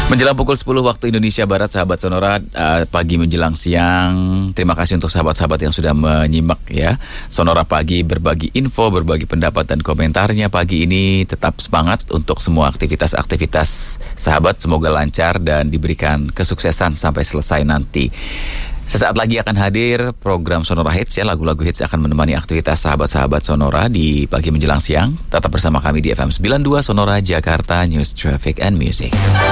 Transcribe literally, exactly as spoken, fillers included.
Menjelang pukul sepuluh waktu Indonesia Barat, sahabat Sonora, uh, pagi menjelang siang. Terima kasih untuk sahabat-sahabat yang sudah menyimak ya. Sonora Pagi berbagi info, berbagi pendapat dan komentarnya pagi ini. Tetap semangat untuk semua aktivitas-aktivitas sahabat. Semoga lancar dan diberikan kesuksesan sampai selesai nanti. Sesaat lagi akan hadir program Sonora Hits ya. Lagu-lagu hits akan menemani aktivitas sahabat-sahabat Sonora di pagi menjelang siang. Tetap bersama kami di F M sembilan puluh dua Sonora Jakarta, News, Traffic and Music.